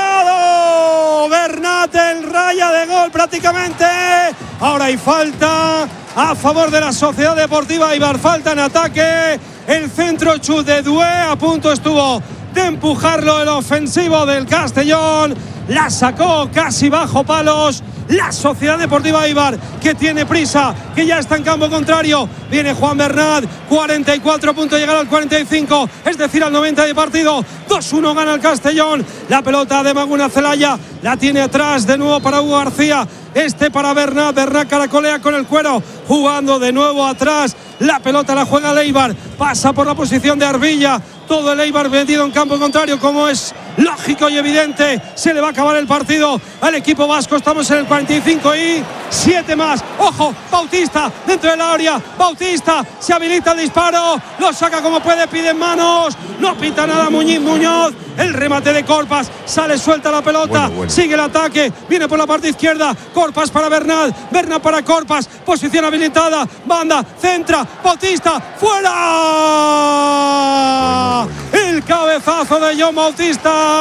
Speaker 5: sacado Bernat, el raya de gol prácticamente. Ahora hay falta a favor de la Sociedad Deportiva Eibar. Falta en ataque. El centro chut de Dué. A punto estuvo de empujarlo el ofensivo del Castellón. La sacó casi bajo palos la Sociedad Deportiva Eibar, que tiene prisa, que ya está en campo contrario. Viene Juan Bernat, cuarenta y cuatro, punto de llegar al cuarenta y cinco, es decir, al noventa de partido. dos uno gana el Castellón. La pelota de Maguna Celaya la tiene atrás de nuevo para Hugo García. Este para Bernat. Bernat caracolea con el cuero, jugando de nuevo atrás. La pelota la juega el Eibar, pasa por la posición de Arbilla. Todo el Eibar metido en campo contrario, como es lógico y evidente. Se le va a acabar el partido al equipo vasco. Estamos en el cuarenta y cinco y siete más. Ojo, Bautista dentro del área. Bautista se habilita el disparo. Lo saca como puede, pide manos. No pita nada Muñiz Muñoz. El remate de Corpas. Sale suelta la pelota. Bueno, bueno. Sigue el ataque. Viene por la parte izquierda. Corpas para Bernat. Bernat para Corpas. Posición habilitada. Banda. Centra. Bautista. ¡Fuera! El cabezazo de John Bautista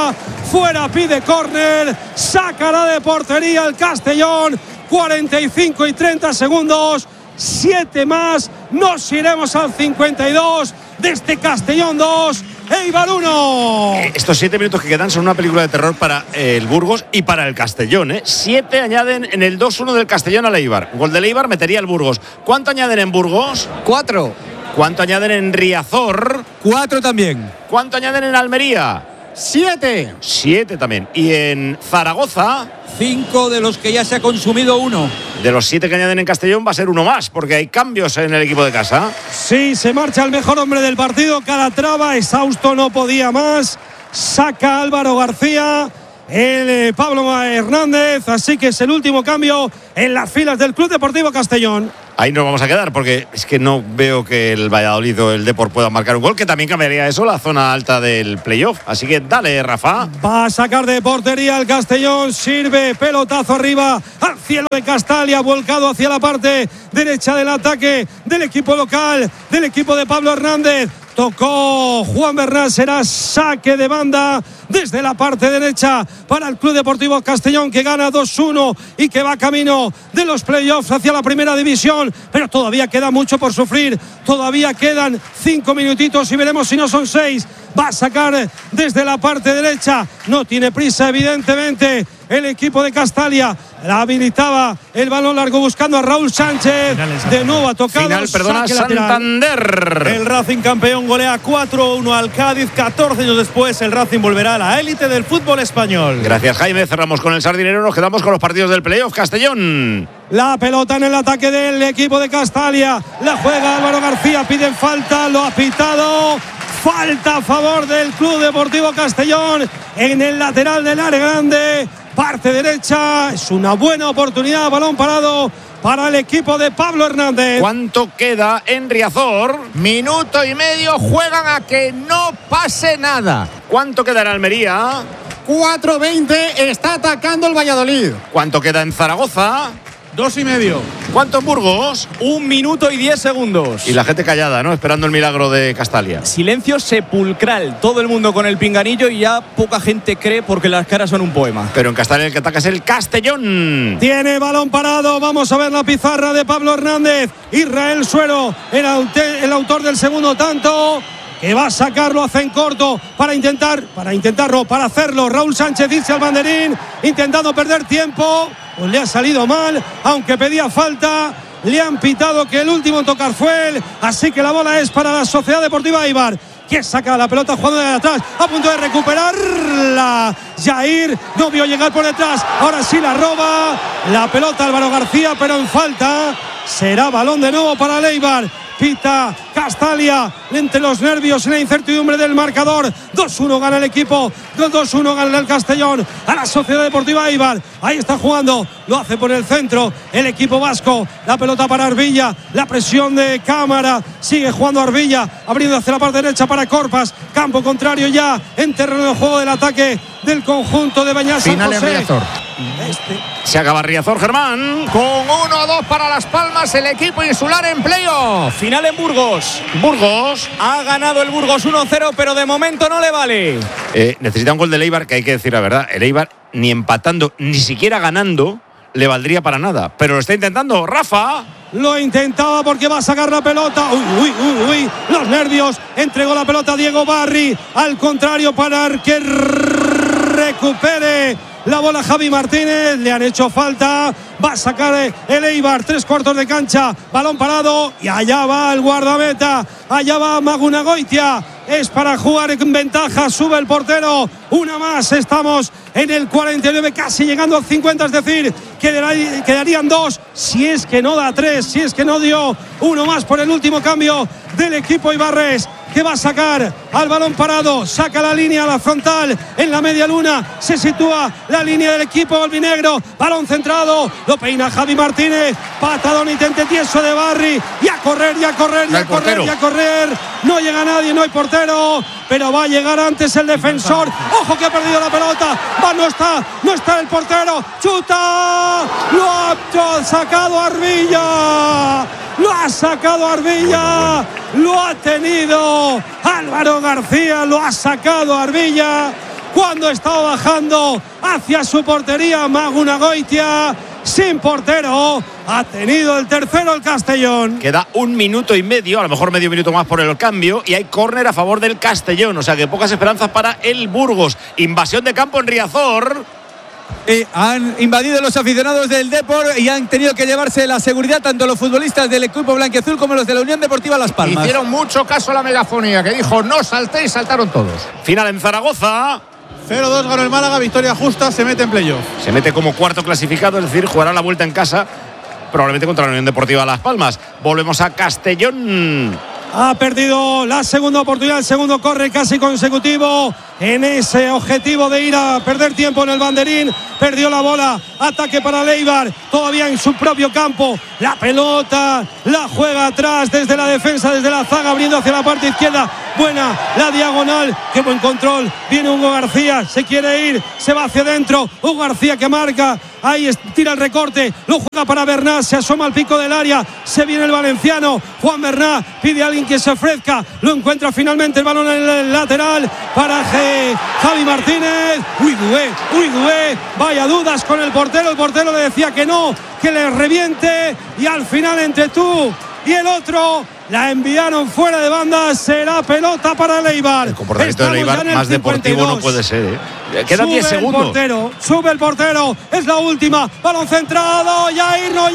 Speaker 5: fuera, pide córner, sacará de portería el Castellón. cuarenta y cinco y treinta segundos, siete más, nos iremos al cincuenta y dos de este Castellón dos, Eibar uno.
Speaker 1: Estos siete minutos que quedan son una película de terror para el Burgos y para el Castellón, ¿eh? Siete añaden en el dos uno del Castellón al Eibar. Gol del Eibar metería el Burgos. ¿Cuánto añaden en Burgos?
Speaker 12: Cuatro.
Speaker 1: ¿Cuánto añaden en Riazor?
Speaker 9: Cuatro también.
Speaker 1: ¿Cuánto añaden en Almería?
Speaker 4: Siete.
Speaker 1: Siete también. ¿Y en Zaragoza?
Speaker 8: Cinco, de los que ya se ha consumido uno.
Speaker 1: De los siete que añaden en Castellón va a ser uno más, porque hay cambios en el equipo de casa.
Speaker 5: Sí, se marcha el mejor hombre del partido, Calatrava, exhausto, no podía más. Saca Álvaro García, el eh, Pablo Hernández, así que es el último cambio en las filas del Club Deportivo Castellón.
Speaker 1: Ahí nos vamos a quedar, porque es que no veo que el Valladolid o el Depor puedan marcar un gol, que también cambiaría eso la zona alta del playoff. Así que dale, Rafa.
Speaker 5: Va a sacar de portería el Castellón, sirve pelotazo arriba al cielo de Castalia, volcado hacia la parte derecha del ataque del equipo local, del equipo de Pablo Hernández. Tocó Juan Bernal, será saque de banda desde la parte derecha para el Club Deportivo Castellón, que gana dos uno y que va camino de los playoffs hacia la primera división. Pero todavía queda mucho por sufrir, todavía quedan cinco minutitos y veremos si no son seis. Va a sacar desde la parte derecha, no tiene prisa evidentemente el equipo de Castalia. La habilitaba el balón largo buscando a Raúl Sánchez. De nuevo ha tocado.
Speaker 1: Final, perdona, Santander.
Speaker 13: El Racing campeón golea cuatro uno al Cádiz. catorce años después el Racing volverá a la élite del fútbol español.
Speaker 1: Gracias, Jaime. Cerramos con el Sardinero. Nos quedamos con los partidos del playoff. Castellón.
Speaker 5: La pelota en el ataque del equipo de Castalia. La juega Álvaro García. Piden falta. Lo ha pitado. Falta a favor del Club Deportivo Castellón en el lateral del área grande. Parte derecha, es una buena oportunidad, balón parado para el equipo de Pablo Hernández.
Speaker 1: ¿Cuánto queda en Riazor?
Speaker 2: Minuto y medio, juegan a que no pase nada.
Speaker 1: ¿Cuánto queda en Almería?
Speaker 4: cuatro veinte, está atacando el Valladolid.
Speaker 1: ¿Cuánto queda en Zaragoza?
Speaker 7: Dos y medio.
Speaker 1: ¿Cuánto en Burgos?
Speaker 3: Un minuto y diez segundos.
Speaker 1: Y la gente callada, ¿no? Esperando el milagro de Castalia.
Speaker 3: Silencio sepulcral. Todo el mundo con el pinganillo y ya poca gente cree porque las caras son un poema.
Speaker 1: Pero en Castalia el que ataca es el Castellón.
Speaker 5: Tiene balón parado. Vamos a ver la pizarra de Pablo Hernández. Israel Suero, el, aute- el autor del segundo tanto, que va a sacarlo, hace en corto para intentar, para intentarlo, para hacerlo. Raúl Sánchez dice al banderín, intentando perder tiempo. Pues le ha salido mal, aunque pedía falta. Le han pitado que el último en tocar fue él. Así que la bola es para la Sociedad Deportiva Eibar, que saca la pelota jugando de atrás, a punto de recuperarla. Jair no vio llegar por detrás, ahora sí la roba. La pelota Álvaro García, pero en falta. Será balón de nuevo para el Eibar. Pita Castalia, entre los nervios y la incertidumbre del marcador. dos uno gana el equipo, dos uno gana el Castellón a la Sociedad Deportiva Eibar. Ahí está jugando, lo hace por el centro el equipo vasco. La pelota para Arbilla, la presión de Cámara, sigue jugando Arbilla, abriendo hacia la parte derecha para Corpas. Campo contrario ya en terreno de juego del ataque del conjunto de Beñat San
Speaker 2: Final en
Speaker 5: José.
Speaker 2: Riazor.
Speaker 5: Este.
Speaker 1: Se acaba Riazor, Germán.
Speaker 2: Con uno a dos para Las Palmas, el equipo insular en playoff.
Speaker 3: Final en Burgos.
Speaker 1: Burgos.
Speaker 3: Ha ganado el Burgos uno cero, pero de momento no le vale.
Speaker 1: Eh, necesita un gol del Eibar, que hay que decir la verdad. El Eibar, ni empatando, ni siquiera ganando, le valdría para nada. Pero lo está intentando, Rafa.
Speaker 5: Lo intentaba porque va a sacar la pelota. Uy, uy, uy, uy. Los nervios. Entregó la pelota a Diego Barri. Al contrario, para que recupere la bola Javi Martínez. Le han hecho falta. Va a sacar el Eibar. Tres cuartos de cancha. Balón parado. Y allá va el guardameta. Allá va Magunagoitia. Es para jugar en ventaja. Sube el portero. Una más. Estamos en el cuarenta y nueve, casi llegando al cincuenta. Es decir, quedarían dos. Si es que no da tres. Si es que no dio uno más por el último cambio del equipo Ibarres, que va a sacar al balón parado. Saca la línea a la frontal en la media luna. Se sitúa la línea del equipo albinegro. Balón centrado. Lo peina Javi Martínez. Patadón intente tieso de Barri. Y a correr, y a correr, y a correr, y a correr. No llega nadie, no hay portero. Pero va a llegar antes el defensor. Ojo que ha perdido la pelota. Va, no está, no está el portero. Chuta. Lo ha sacado Arbilla. Lo ha sacado Arbilla. Lo ha tenido Álvaro García. Lo ha sacado Arbilla. cuando estaba bajando hacia su portería Magunagoitia, sin portero, ha tenido el tercero el Castellón.
Speaker 1: Queda un minuto y medio, a lo mejor medio minuto más por el cambio, y hay córner a favor del Castellón, o sea que pocas esperanzas para el Burgos. Invasión de campo en Riazor.
Speaker 9: Eh, han invadido los aficionados del Depor y han tenido que llevarse la seguridad tanto los futbolistas del equipo blanquiazul como los de la Unión Deportiva Las Palmas.
Speaker 2: Hicieron mucho caso a la megafonía que dijo no saltéis, saltaron todos.
Speaker 1: Final en Zaragoza.
Speaker 7: cero dos ganó el Málaga, victoria justa, se mete en playoff.
Speaker 1: Se mete como cuarto clasificado, es decir, jugará la vuelta en casa, probablemente contra la Unión Deportiva Las Palmas. Volvemos a Castellón.
Speaker 5: Ha perdido la segunda oportunidad, el segundo corre casi consecutivo en ese objetivo de ir a perder tiempo en el banderín. Perdió la bola, ataque para Leibar, todavía en su propio campo. La pelota la juega atrás desde la defensa, desde la zaga, abriendo hacia la parte izquierda. Buena la diagonal, qué buen control. Viene Hugo García, se quiere ir, se va hacia adentro. Hugo García que marca, ahí tira el recorte, lo juega para Bernat, se asoma al pico del área, se viene el valenciano. Juan Bernat pide a alguien que se ofrezca, lo encuentra finalmente el balón en el lateral para Javi Martínez. Uy, Dué, uy, Dué, vaya dudas con el portero. El portero le decía que no, que le reviente, y al final entre tú y el otro la enviaron fuera de banda. Será pelota para Leibar.
Speaker 1: El comportamiento de Leibar más deportivo no puede ser, ¿eh? Quedan diez segundos.
Speaker 5: El portero, sube el portero, es la última. Balón centrado, Jair no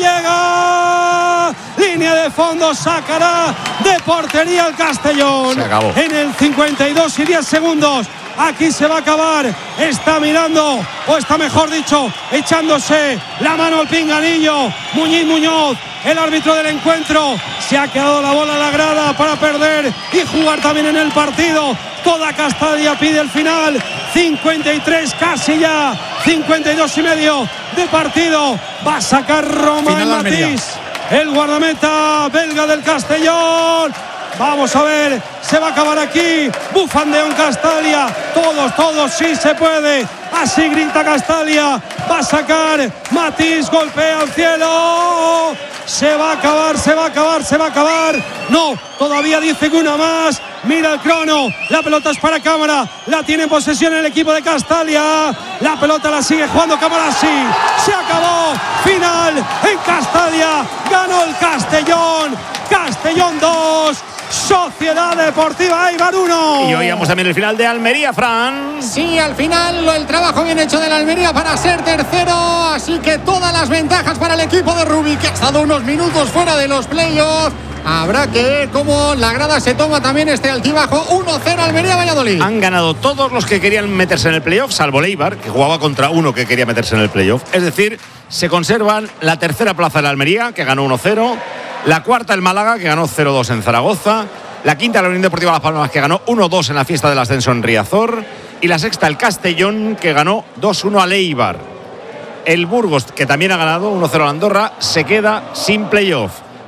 Speaker 5: llega. Línea de fondo, sacará de portería el Castellón.
Speaker 1: Se acabó.
Speaker 5: En el cincuenta y dos y diez segundos. Aquí se va a acabar. Está mirando, o está mejor dicho, echándose la mano al pinganillo. Muñiz Muñoz, el árbitro del encuentro. Se ha quedado la bola a la grada para perder y jugar también en el partido. Toda Castalia pide el final. cincuenta y tres casi ya. cincuenta y dos y medio de partido. Va a sacar Román Matís, el guardameta belga del Castellón. Vamos a ver, se va a acabar aquí. Bufandeo en Castalia. Todos, todos, sí se puede. Así grita Castalia. Va a sacar Matís, golpea al cielo. Se va a acabar, se va a acabar, se va a acabar. No, todavía dice que una más. Mira el crono. La pelota es para Cámara. La tiene en posesión el equipo de Castalia. La pelota la sigue jugando Cámara. Sí, se acabó. Final en Castalia. Ganó el Castellón. Castellón dos. Sociedad Deportiva Eibar uno.
Speaker 1: Y oíamos también el final de Almería, Fran.
Speaker 4: Sí, al final el trabajo bien hecho de la Almería para ser tercero. Así que todas las ventajas para el equipo de Rubí, que ha estado unos minutos fuera de los playoffs. Habrá que ver cómo la grada se toma también este altibajo. uno cero Almería-Valladolid.
Speaker 1: Han ganado todos los que querían meterse en el playoff, salvo Leibar, que jugaba contra uno que quería meterse en el playoff. Es decir, se conservan la tercera plaza de la Almería, que ganó uno cero. La cuarta el Málaga, que ganó cero dos en Zaragoza. La quinta la Unión Deportiva Las Palmas, que ganó uno dos en la fiesta del ascenso en Riazor. Y la sexta el Castellón, que ganó dos uno a Leibar. El Burgos, que también ha ganado uno cero a Andorra, se queda sin playoff.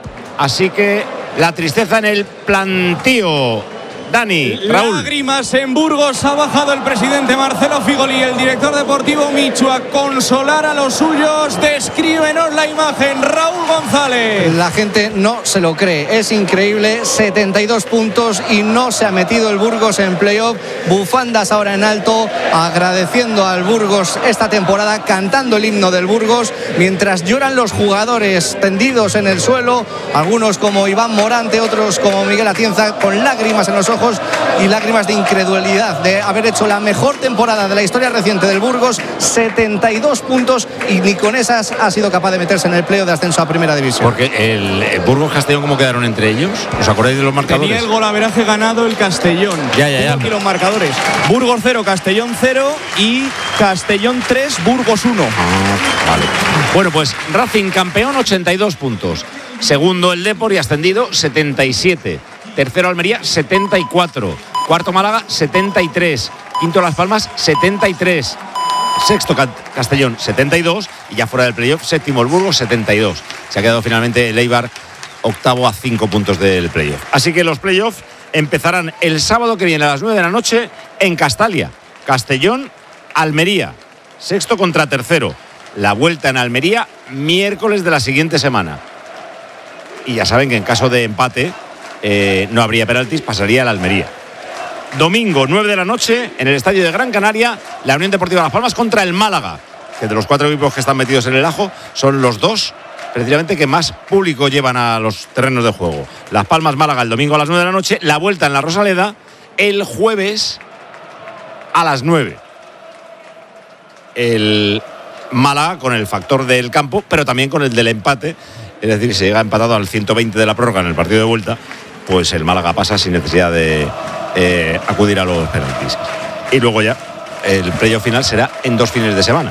Speaker 1: Así que la tristeza en el plantío. Dani, Raúl.
Speaker 3: Lágrimas en Burgos. Ha bajado el presidente Marcelo Figoli, el director deportivo Michu, a consolar a los suyos. Descríbenos la imagen, Raúl González.
Speaker 12: La gente no se lo cree, es increíble. setenta y dos puntos y no se ha metido el Burgos en playoff. Bufandas ahora en alto, agradeciendo al Burgos esta temporada, cantando el himno del Burgos, mientras lloran los jugadores tendidos en el suelo, algunos como Iván Morante, otros como Miguel Atienza, con lágrimas en los ojos y lágrimas de incredulidad de haber hecho la mejor temporada de la historia reciente del Burgos. setenta y dos puntos y ni con esas ha sido capaz de meterse en el playoff de ascenso a Primera División.
Speaker 1: Porque el, el Burgos Castellón, ¿cómo quedaron entre ellos? ¿Os acordáis de los marcadores?
Speaker 3: Tenía el golaveraje ganado el Castellón.
Speaker 1: Ya, ya, ya.
Speaker 3: Aquí los marcadores: Burgos cero, Castellón cero y Castellón tres, Burgos uno.
Speaker 1: Ah, vale. Bueno, pues Racing campeón, ochenta y dos puntos. Segundo el Depor y ascendido, setenta y siete. Tercero Almería, setenta y cuatro. Cuarto Málaga, setenta y tres. Quinto Las Palmas, setenta y tres. Sexto Castellón, setenta y dos. Y ya fuera del playoff, séptimo el Burgos, setenta y dos. Se ha quedado finalmente el Eibar octavo a cinco puntos del playoff. Así que los playoffs empezarán el sábado que viene a las nueve de la noche en Castalia. Castellón, Almería. Sexto contra tercero. La vuelta en Almería, miércoles de la siguiente semana. Y ya saben que en caso de empate, Eh, no habría penaltis, pasaría a la Almería. domingo, nueve de la noche, en el estadio de Gran Canaria, la Unión Deportiva Las Palmas contra el Málaga, que de los cuatro equipos que están metidos en el ajo, son los dos precisamente que más público llevan a los terrenos de juego. Las Palmas Málaga el domingo a las nueve de la noche, la vuelta en la Rosaleda el jueves a las nueve. El Málaga con el factor del campo, pero también con el del empate, es decir, si llega empatado al ciento veinte de la prórroga en el partido de vuelta, pues el Málaga pasa sin necesidad de eh, acudir a los penaltis. Y luego ya el playoff final será en dos fines de semana.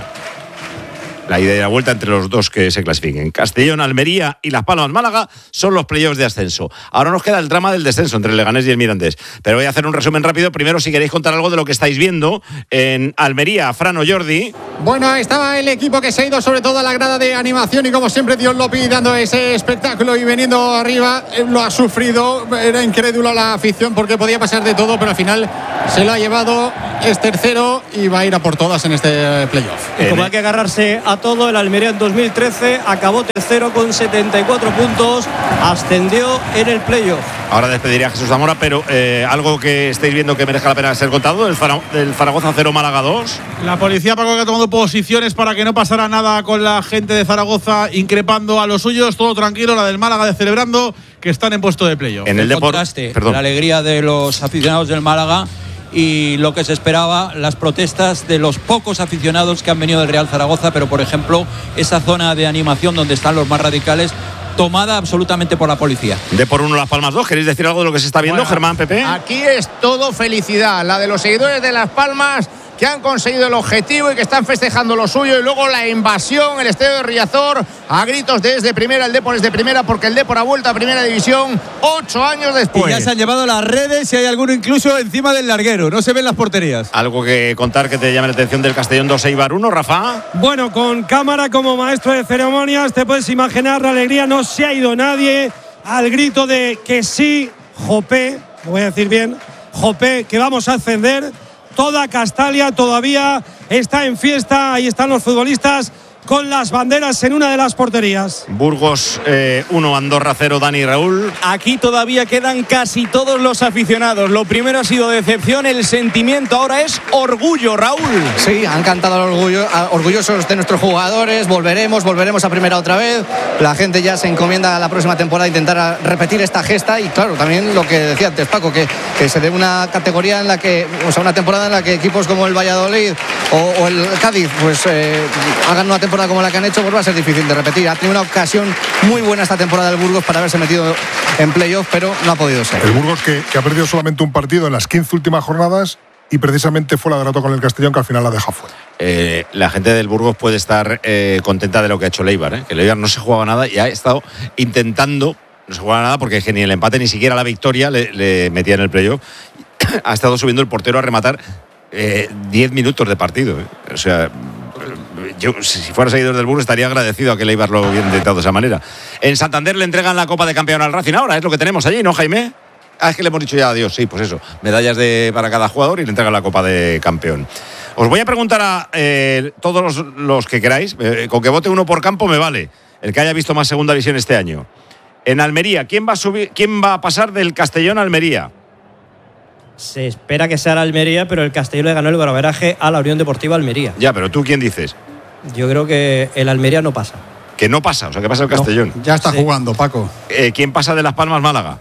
Speaker 1: La ida y la vuelta entre los dos que se clasifiquen. Castellón, Almería y Las Palmas, Málaga son los playoffs de ascenso. Ahora nos queda el drama del descenso entre el Leganés y el Mirandés. Pero voy a hacer un resumen rápido. Primero, si queréis contar algo de lo que estáis viendo en Almería, Fran o Jordi.
Speaker 4: Bueno, estaba el equipo que se ha ido sobre todo a la grada de animación y como siempre Dios lo pide, dando ese espectáculo y veniendo arriba, lo ha sufrido. Era incrédula la afición porque podía pasar de todo, pero al final se lo ha llevado, es tercero y va a ir a por todas en este playoff.
Speaker 6: Y como hay que agarrarse a todo, el Almería en dos mil trece acabó tercero con setenta y cuatro puntos, ascendió en el playoff.
Speaker 1: Ahora despediría a Jesús Zamora, pero eh, algo que estáis viendo que merezca la pena ser contado, del, Zara, del Zaragoza cero Málaga dos.
Speaker 7: La policía, Paco, que ha tomado posiciones para que no pasara nada con la gente de Zaragoza, increpando a los suyos, todo tranquilo, la del Málaga de celebrando que están en puesto de playoff.
Speaker 8: En el deporte, la alegría de los aficionados del Málaga y lo que se esperaba, las protestas de los pocos aficionados que han venido del Real Zaragoza, pero por ejemplo esa zona de animación donde están los más radicales tomada absolutamente por la policía.
Speaker 1: De por uno Las Palmas dos, ¿queréis decir algo de lo que se está viendo, bueno, Germán, Pepe?
Speaker 2: Aquí es todo felicidad, la de los seguidores de Las Palmas que han conseguido el objetivo y que están festejando lo suyo, y luego la invasión, el estadio de Riazor, a gritos desde primera, el Depor es de primera porque el Depor ha vuelto a primera división ocho años después.
Speaker 9: Y ya se han llevado las redes y hay alguno incluso encima del larguero, no se ven las porterías.
Speaker 1: ¿Algo que contar que te llame la atención del Castellón dos Eibar uno, Rafa?
Speaker 5: Bueno, con cámara como maestro de ceremonias, te puedes imaginar la alegría, no se ha ido nadie al grito de que sí, Jopé, lo voy a decir bien, Jopé, que vamos a ascender. Toda Castalia todavía está en fiesta. Ahí están los futbolistas con las banderas en una de las porterías.
Speaker 1: Burgos uno, eh, Andorra cero, Dani y Raúl.
Speaker 3: Aquí todavía quedan casi todos los aficionados. Lo primero ha sido decepción, el sentimiento ahora es orgullo, Raúl.
Speaker 12: Sí, han cantado el orgullo, orgullosos de nuestros jugadores. Volveremos, volveremos a primera otra vez. La gente ya se encomienda a la próxima temporada a intentar repetir esta gesta. Y claro, también lo que decía antes Paco, que, que se dé una categoría en la que, o sea, una temporada en la que equipos como el Valladolid o, o el Cádiz pues eh, hagan una temporada como la que han hecho, pues va a ser difícil de repetir. Ha tenido una ocasión muy buena esta temporada del Burgos para haberse metido en playoff, pero no ha podido ser.
Speaker 10: El Burgos que, que ha perdido solamente un partido en las quince últimas jornadas y precisamente fue la derrota con el Castellón que al final la deja fuera.
Speaker 1: Eh, la gente del Burgos puede estar eh, contenta de lo que ha hecho el Eibar, ¿eh? Que el Eibar no se jugaba nada y ha estado intentando, no se jugaba nada porque ni el empate ni siquiera la victoria le, le metía en el playoff. Ha estado subiendo el portero a rematar diez eh, minutos de partido, ¿eh? O sea, yo, si fuera seguidor del Burgos, estaría agradecido a que el Eibar lo hubiera intentado de esa manera. En Santander le entregan la Copa de Campeón al Racing ahora, es lo que tenemos allí, ¿no, Jaime? Ah, es que le hemos dicho ya adiós, sí, pues eso. Medallas de, para cada jugador y le entregan la Copa de Campeón. Os voy a preguntar a eh, todos los, los que queráis, eh, con que vote uno por campo me vale, el que haya visto más Segunda División este año. En Almería, ¿quién va a subir, quién va a pasar del Castellón a Almería?
Speaker 6: Se espera que sea la Almería, pero el Castellón le ganó el golaveraje a la Unión Deportiva Almería.
Speaker 1: Ya, pero ¿tú quién dices?
Speaker 6: Yo creo que el Almería no pasa.
Speaker 1: Que no pasa, o sea, que pasa el Castellón.
Speaker 4: No, ya está sí. jugando, Paco.
Speaker 1: Eh, ¿Quién pasa de Las Palmas Málaga?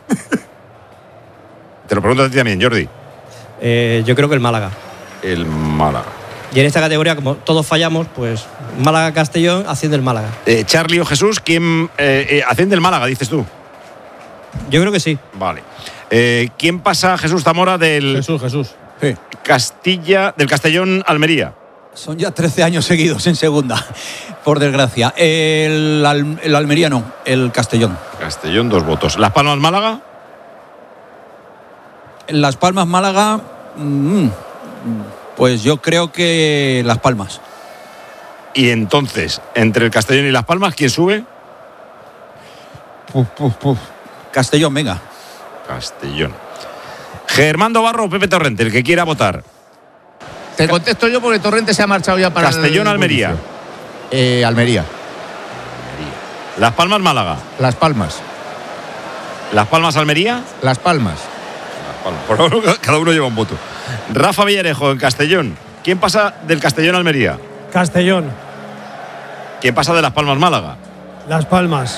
Speaker 1: Te lo pregunto a ti también, Jordi.
Speaker 6: Eh, yo creo que el Málaga.
Speaker 1: El Málaga.
Speaker 6: Y en esta categoría, como todos fallamos, pues Málaga-Castellón asciende el Málaga.
Speaker 1: Eh, Charlie o Jesús, ¿quién eh, eh, asciende el Málaga, dices tú?
Speaker 6: Yo creo que sí.
Speaker 1: Vale. Eh, ¿Quién pasa, Jesús Zamora, del
Speaker 5: Jesús, Jesús.
Speaker 1: Sí. Castilla, del Castellón Almería?
Speaker 8: Son ya trece años seguidos en segunda, por desgracia. El, el Almería no, el Castellón.
Speaker 1: Castellón, dos votos. ¿Las Palmas Málaga?
Speaker 8: Las Palmas Málaga, mmm, pues yo creo que Las Palmas.
Speaker 1: Y entonces, entre el Castellón y Las Palmas, ¿quién sube?
Speaker 8: Puf, puf, puf. Castellón, venga.
Speaker 1: Castellón. Germando Barro o Pepe Torrente, el que quiera votar.
Speaker 2: Te contesto yo porque Torrente se ha marchado ya para
Speaker 1: Castellón,
Speaker 2: el
Speaker 1: Almería.
Speaker 2: Eh, Almería.
Speaker 1: Las Palmas Málaga.
Speaker 2: Las Palmas.
Speaker 1: Las Palmas Almería.
Speaker 2: Las Palmas.
Speaker 1: Las Bueno, cada uno lleva un voto. Rafa Villarejo en Castellón. ¿Quién pasa del Castellón a Almería?
Speaker 5: Castellón.
Speaker 1: ¿Quién pasa de Las Palmas Málaga?
Speaker 5: Las Palmas.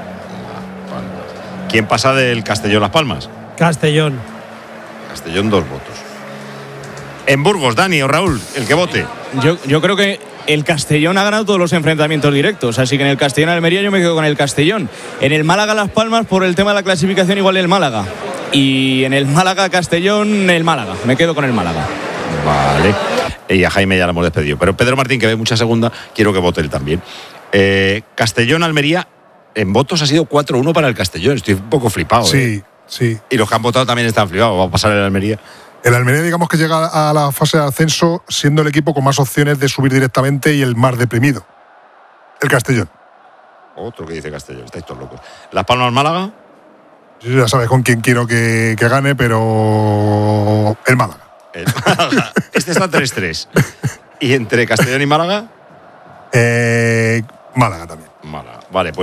Speaker 1: ¿Quién pasa del Castellón Las Palmas?
Speaker 5: Castellón.
Speaker 1: Castellón, dos votos. En Burgos, Dani o Raúl, el que vote.
Speaker 3: Yo, yo creo que el Castellón ha ganado todos los enfrentamientos directos, así que en el Castellón Almería yo me quedo con el Castellón. En el Málaga Las Palmas, por el tema de la clasificación, igual el Málaga. Y en el Málaga Castellón, el Málaga. Me quedo con el Málaga.
Speaker 1: Vale. Y a Jaime ya lo hemos despedido. Pero Pedro Martín, que ve mucha segunda, quiero que vote él también. Eh, Castellón Almería, en votos ha sido cuatro uno para el Castellón. Estoy un poco flipado.
Speaker 10: Sí,
Speaker 1: ¿eh?
Speaker 10: sí.
Speaker 1: Y los que han votado también están flipados. Va a pasar el Almería.
Speaker 10: El Almería, digamos que llega a la fase de ascenso siendo el equipo con más opciones de subir directamente y el más deprimido. El Castellón.
Speaker 1: Otro que dice Castellón, estáis todos locos. Las Palmas Málaga.
Speaker 10: Yo ya sabes con quién quiero que, que gane, pero el Málaga.
Speaker 1: El Málaga. Este está tres tres. ¿Y entre Castellón y Málaga?
Speaker 10: Eh, Málaga también.
Speaker 1: Málaga. Vale, pues.